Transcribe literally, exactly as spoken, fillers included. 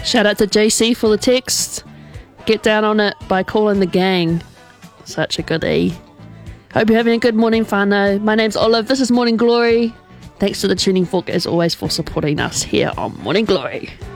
Shout out to J C for the text. Get down on it by calling the gang. Such a good E. Hope you're having a good morning, whānau. My name's Olive. This is Morning Glory. Thanks to the Tuning Fork, as always, for supporting us here on Morning Glory.